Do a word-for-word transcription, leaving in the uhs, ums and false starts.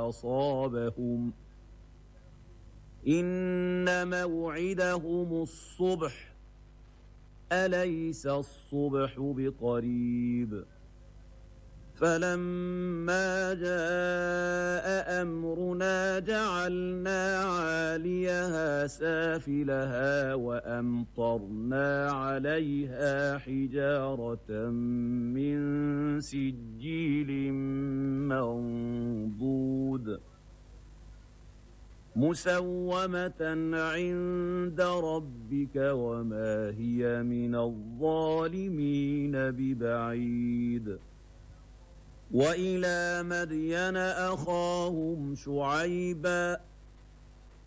أصابهم إن موعدهم الصبح أليس الصبح بقريب فلما جاء أمرنا جعلنا عاليها سافلها وأمطرنا عليها حجارة من سجيل منضود مسومة عند ربك وما هي من الظالمين ببعيد وإلى مدين أخاهم شعيبا